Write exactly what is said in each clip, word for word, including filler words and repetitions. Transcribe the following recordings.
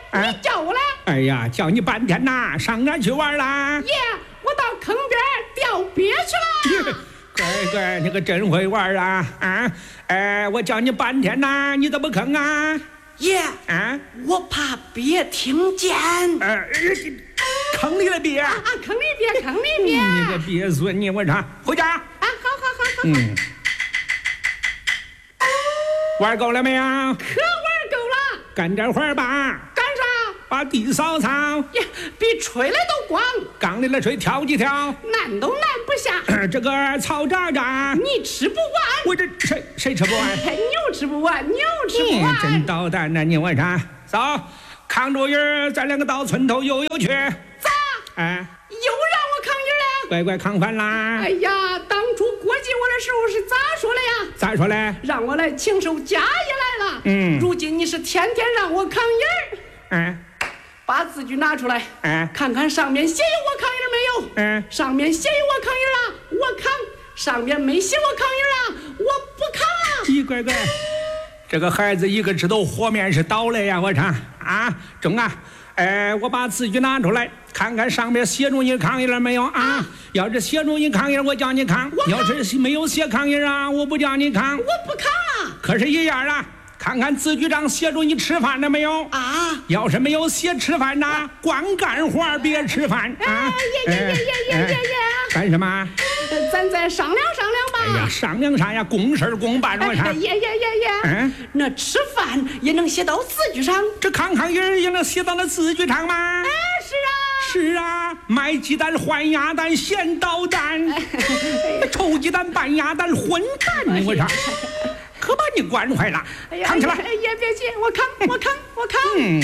你叫我来。 哎呀，叫你半天呐，上哪去玩啦？ 爷，我到坑边钓鳖去了。 乖乖，你可真会玩啊！啊，哎，我叫你半天呐，你怎么坑啊？ 爷， 啊， 我怕鳖听见。 呃，坑里的鳖啊，坑里鳖，坑里鳖。 你个鳖孙，你我唱回家。 啊，好好好好。 嗯。玩够了没有？可玩够了。 干点活吧。 干啥？ 把地扫扫。 呀，比吹来都光。 缸里的水挑几挑。 难都难不下。 这个草渣渣， 你吃不完。 我这谁谁吃不完？ 牛吃不完，牛吃不完。 真捣蛋呐！你我唱。走，扛着人，咱两个到村头游游去。 咋？ 哎。 又让我扛人了。 乖乖扛饭啦！ 哎呀，当初过继我的时候是咋说的呀？ 咋说嘞？ 让我来请受家业来了。 嗯。 如今你是天天让我扛人。 嗯。 把字据拿出来。 嗯。 看看上面写有我扛人没有？ 嗯。 上面写有我扛人了，我扛；上面没写我扛人了，我不扛啊。 咦，乖乖，这个孩子一个知道和面是倒了呀！我唱啊，中啊！哎，我把字据拿出来，看看上面写着你抗议了没有啊？啊要是写着你抗议，我叫你扛；要是没有写抗议啊，我不叫你扛。 我不扛啊！ 可是，一样啊！看看字据上写着你吃饭了没有啊？ 要是没有写吃饭呐，光干活别吃饭啊！ 爷爷爷爷爷爷爷， 干什么？ 咱再商量商量吧。 哎呀，商量啥呀？公事公办我唱。 爷爷爷爷，嗯，那吃饭也能写到字据上？ 这扛扛人也能写到那字据上吗？ 哎，是啊， 是啊，卖鸡蛋换鸭蛋咸捣蛋，臭鸡蛋拌鸭蛋混蛋，我唱。可把你惯坏了，扛起来！ 哎呀，别急，我扛，我扛，我扛。 嗯。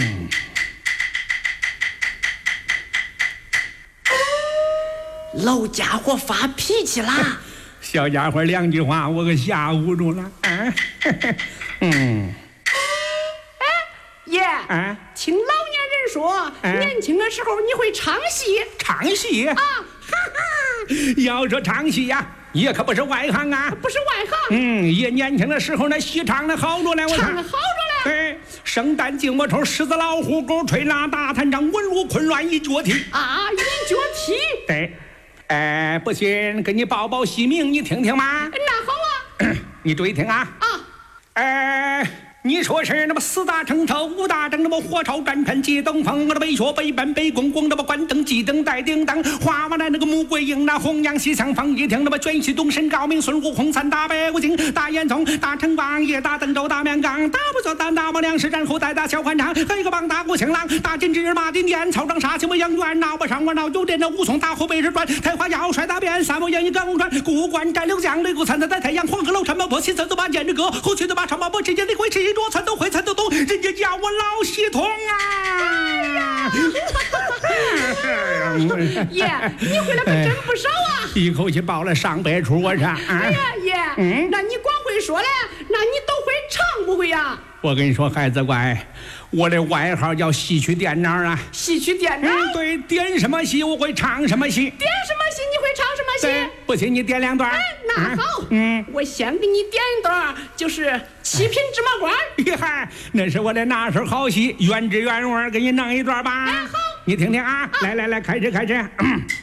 老家伙发脾气啦！ 小家伙两句话我给吓唬住了。啊，嗯。 哎，爷，啊，听老年人说，年轻的时候你会唱戏。 唱戏啊！ 哈哈，要说唱戏呀。也可不是外行啊， 不是外行。 嗯，也年轻的时候那戏唱的好着呢，我唱的好着呢。 对，生旦净末丑，狮子老虎狗，吹拉大弹唱，文武昆乱一脚踢。 啊，一脚踢。 对，哎，不信给你报报戏名，你听听嘛。 那好啊， 你注意听啊。 啊， 哎。你说是那么四大城头五大城，那么火烧战trận接东风，那么北说北奔北宫宫，那么关灯鸡灯带叮当，花娃的那个穆桂英，那红娘西厢房一听，那么卷西东神高明孙悟空三大白骨精，大烟囱大城王爷大登州大面缸，大不说大大王梁是然后带大小欢唱，黑个棒大鼓情郎，大金枝马金殿草长沙青我杨元闹不上我闹有点那武松大后背是转太华腰摔大鞭三毛杨一刚转古关战六将擂鼓参在在太阳黄鹤楼山毛坡新三走把剑之歌后去的把长毛坡之间的会吃多穿都会参都懂，人家叫我老系统啊！ 爷，你会了可真不少啊！ 一口气报了上百出，我唱。 哎呀，爷，嗯，那你光会说嘞，那你都会唱不会呀？ 我跟你说，孩子乖，我的外号叫戏曲店长啊。 戏曲店长？ 嗯，对，点什么戏我会唱什么戏。 点什么戏你会唱什么戏？ 对，不信你点两段。 哎，那好，嗯，我先给你点一段，就是《七品芝麻官》。 厉害，那是我的拿手好戏，原汁原味给你弄一段吧。 哎，好， 你听听啊，来来来，开始开始。